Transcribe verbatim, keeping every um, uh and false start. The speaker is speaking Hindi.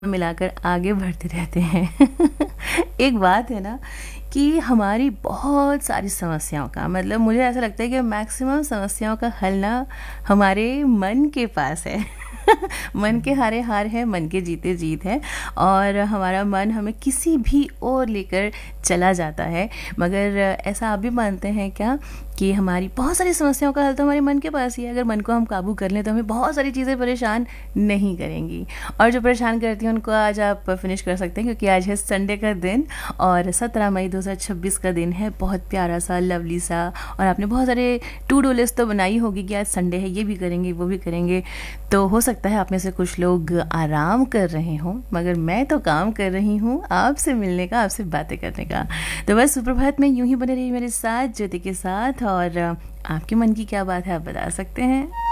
मिलाकर आगे बढ़ते रहते हैं। एक बात है ना कि हमारी बहुत सारी समस्याओं का मतलब मुझे ऐसा लगता है कि मैक्सिमम समस्याओं का हल ना हमारे मन के पास है। मन के हारे हार है, मन के जीते जीत है। और हमारा मन हमें किसी भी ओर लेकर चला जाता है। मगर ऐसा आप भी मानते हैं क्या कि हमारी बहुत सारी समस्याओं का हल तो हमारे मन के पास ही है। अगर मन को हम काबू कर लें तो हमें बहुत सारी चीज़ें परेशान नहीं करेंगी। और जो परेशान करती हैं उनको आज आप फिनिश कर सकते हैं, क्योंकि आज है संडे का दिन और सत्रह मई दो हज़ार छब्बीस का दिन है। बहुत प्यारा सा, लवली सा। और आपने बहुत सारे टू डू लिस्ट तो बनाई होगी कि आज संडे है, ये भी करेंगे वो भी करेंगे। तो हो सकता है आप में से कुछ लोग आराम कर रहे हों, मगर मैं तो काम कर रही हूँ आपसे मिलने का, आपसे बातें करने का। तो बस सुप्रभात में यूं ही बने रहिए मेरे साथ, ज्योति के साथ। और आपके मन की क्या बात है आप बता सकते हैं।